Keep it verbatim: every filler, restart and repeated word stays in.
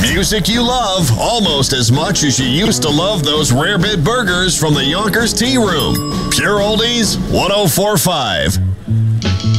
Music you love almost as much as you used to love those Rare Bit burgers from the Yonkers Tea Room. Pure Oldies one oh four point five.